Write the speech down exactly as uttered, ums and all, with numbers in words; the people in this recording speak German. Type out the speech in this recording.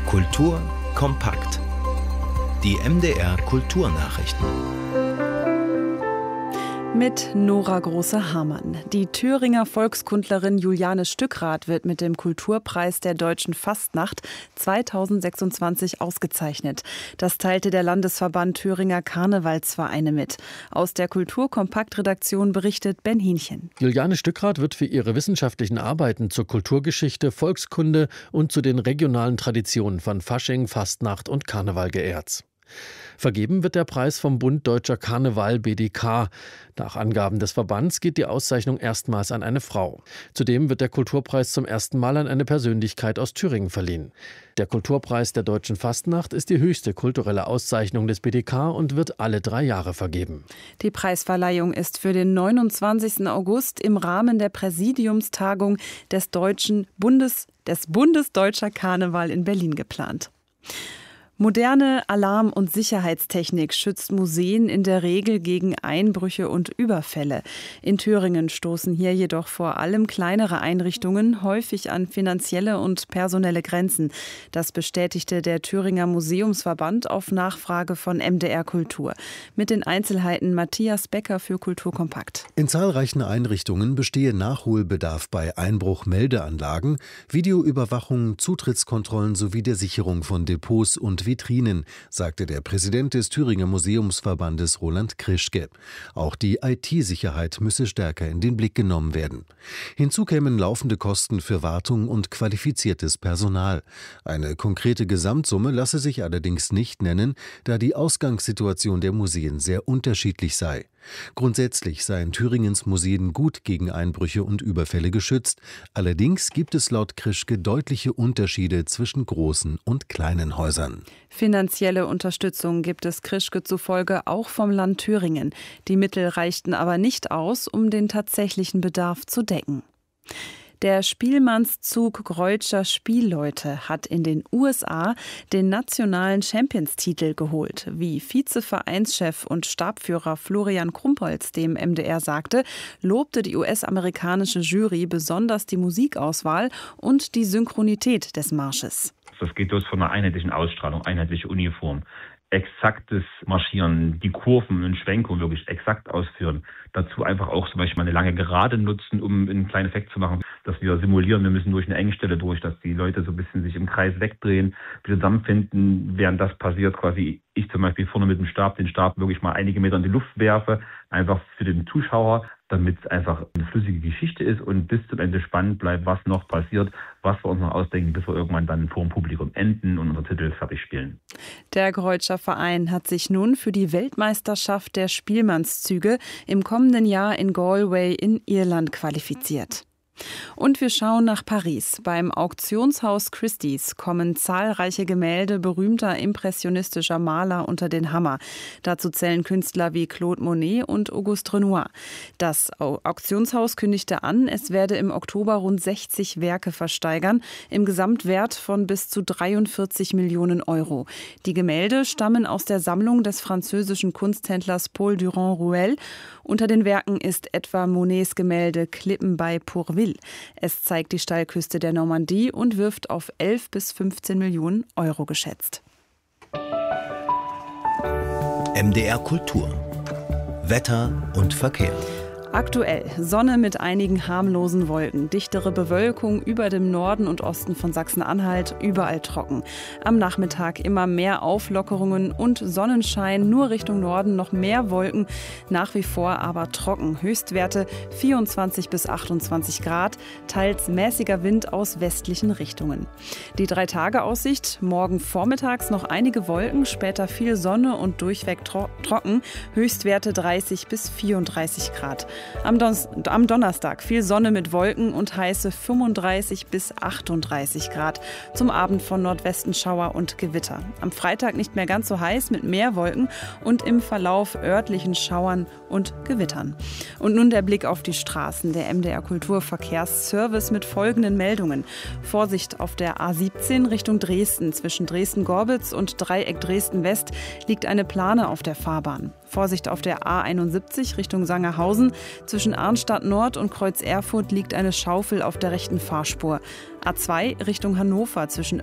Kultur kompakt. Die M D R Kulturnachrichten. Mit Nora Große-Hamann. Die Thüringer Volkskundlerin Juliane Stückrath wird mit dem Kulturpreis der Deutschen Fastnacht zweitausendsechsundzwanzig ausgezeichnet. Das teilte der Landesverband Thüringer Karnevalsvereine mit. Aus der Kulturkompakt-Redaktion berichtet Ben Hienchen. Juliane Stückrath wird für ihre wissenschaftlichen Arbeiten zur Kulturgeschichte, Volkskunde und zu den regionalen Traditionen von Fasching, Fastnacht und Karneval geehrt. Vergeben wird der Preis vom Bund Deutscher Karneval B D K. Nach Angaben des Verbands geht die Auszeichnung erstmals an eine Frau. Zudem wird der Kulturpreis zum ersten Mal an eine Persönlichkeit aus Thüringen verliehen. Der Kulturpreis der Deutschen Fastnacht ist die höchste kulturelle Auszeichnung des B D K und wird alle drei Jahre vergeben. Die Preisverleihung ist für den neunundzwanzigsten August im Rahmen der Präsidiumstagung des Deutschen Bundes, des Bundes Deutscher Karneval in Berlin geplant. Moderne Alarm- und Sicherheitstechnik schützt Museen in der Regel gegen Einbrüche und Überfälle. In Thüringen stoßen hier jedoch vor allem kleinere Einrichtungen häufig an finanzielle und personelle Grenzen. Das bestätigte der Thüringer Museumsverband auf Nachfrage von M D R Kultur. Mit den Einzelheiten Matthias Becker für Kulturkompakt. In zahlreichen Einrichtungen bestehe Nachholbedarf bei Einbruchmeldeanlagen, Videoüberwachung, Zutrittskontrollen sowie der Sicherung von Depots und Vitrinen, sagte der Präsident des Thüringer Museumsverbandes Roland Krischke. Auch die I T-Sicherheit müsse stärker in den Blick genommen werden. Hinzu kämen laufende Kosten für Wartung und qualifiziertes Personal. Eine konkrete Gesamtsumme lasse sich allerdings nicht nennen, da die Ausgangssituation der Museen sehr unterschiedlich sei. Grundsätzlich seien Thüringens Museen gut gegen Einbrüche und Überfälle geschützt. Allerdings gibt es laut Krischke deutliche Unterschiede zwischen großen und kleinen Häusern. Finanzielle Unterstützung gibt es Krischke zufolge auch vom Land Thüringen. Die Mittel reichten aber nicht aus, um den tatsächlichen Bedarf zu decken. Der Spielmannszug Greutscher Spielleute hat in den U S A den nationalen Champions-Titel geholt. Wie Vizevereinschef und Stabführer Florian Krumpholz dem M D R sagte, lobte die U S-amerikanische Jury besonders die Musikauswahl und die Synchronität des Marsches. Das geht los von einer einheitlichen Ausstrahlung, einheitliche Uniform. Exaktes Marschieren, die Kurven und Schwenkungen wirklich exakt ausführen. Dazu einfach auch zum Beispiel eine lange Gerade nutzen, um einen kleinen Effekt zu machen, dass wir simulieren, wir müssen durch eine Engstelle durch, dass die Leute so ein bisschen sich im Kreis wegdrehen, wieder zusammenfinden, während das passiert, quasi ich zum Beispiel vorne mit dem Stab den Stab wirklich mal einige Meter in die Luft werfe, einfach für den Zuschauer, damit es einfach eine flüssige Geschichte ist und bis zum Ende spannend bleibt, was noch passiert, was wir uns noch ausdenken, bis wir irgendwann dann vor dem Publikum enden und unseren Titel fertig spielen. Der Greutscher Verein hat sich nun für die Weltmeisterschaft der Spielmannszüge im kommenden Jahr in Galway in Irland qualifiziert. Und wir schauen nach Paris. Beim Auktionshaus Christie's kommen zahlreiche Gemälde berühmter impressionistischer Maler unter den Hammer. Dazu zählen Künstler wie Claude Monet und Auguste Renoir. Das Auktionshaus kündigte an, es werde im Oktober rund sechzig Werke versteigern, im Gesamtwert von bis zu dreiundvierzig Millionen Euro. Die Gemälde stammen aus der Sammlung des französischen Kunsthändlers Paul Durand-Ruel. Unter den Werken ist etwa Monets Gemälde Klippen bei Pourville. Es zeigt die Steilküste der Normandie und wirft auf elf bis fünfzehn Millionen Euro geschätzt. M D R Kultur. Wetter und Verkehr. Aktuell Sonne mit einigen harmlosen Wolken, dichtere Bewölkung über dem Norden und Osten von Sachsen-Anhalt, überall trocken. Am Nachmittag immer mehr Auflockerungen und Sonnenschein, nur Richtung Norden noch mehr Wolken, nach wie vor aber trocken. Höchstwerte vierundzwanzig bis achtundzwanzig Grad, teils mäßiger Wind aus westlichen Richtungen. Die Drei-Tage-Aussicht, morgen vormittags noch einige Wolken, später viel Sonne und durchweg tro- trocken, Höchstwerte dreißig bis vierunddreißig Grad. Am, Don- am Donnerstag viel Sonne mit Wolken und heiße fünfunddreißig bis achtunddreißig Grad. Zum Abend von Nordwesten Schauer und Gewitter. Am Freitag nicht mehr ganz so heiß mit mehr Wolken und im Verlauf örtlichen Schauern und Gewittern. Und nun der Blick auf die Straßen. Der M D R Kulturverkehrsservice mit folgenden Meldungen. Vorsicht auf der A siebzehn Richtung Dresden. Zwischen Dresden-Gorbitz und Dreieck Dresden-West liegt eine Plane auf der Fahrbahn. Vorsicht auf der A einundsiebzig Richtung Sangerhausen. Zwischen Arnstadt Nord und Kreuz Erfurt liegt eine Schaufel auf der rechten Fahrspur. A zwei Richtung Hannover zwischen